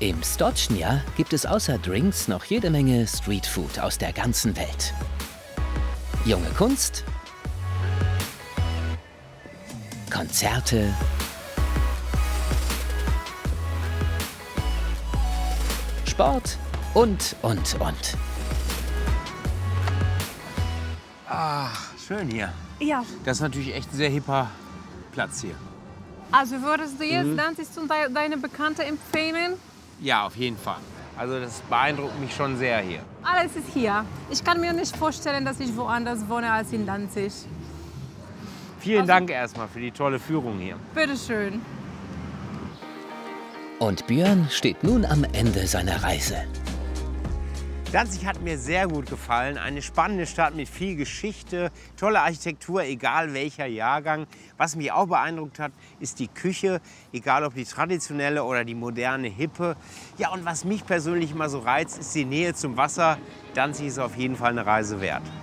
Im Stocznia gibt es außer Drinks noch jede Menge Streetfood aus der ganzen Welt. Junge Kunst, Konzerte, Sport und. Ah, schön hier. Ja, Das ist natürlich echt ein sehr hipper Platz hier. also würdest du jetzt Danzig und deine Bekannte empfehlen? Ja, auf jeden Fall. Also das beeindruckt mich schon sehr hier. Alles ist hier. Ich kann mir nicht vorstellen, dass ich woanders wohne als in Danzig. Vielen Dank erstmal für die tolle Führung hier. Bitteschön. Und Björn steht nun am Ende seiner Reise. Danzig hat mir sehr gut gefallen. Eine spannende Stadt mit viel Geschichte, tolle Architektur, egal welcher Jahrgang. Was mich auch beeindruckt hat, ist die Küche, egal ob die traditionelle oder die moderne, hippe. Ja, und was mich persönlich immer so reizt, ist die Nähe zum Wasser. Danzig ist auf jeden Fall eine Reise wert.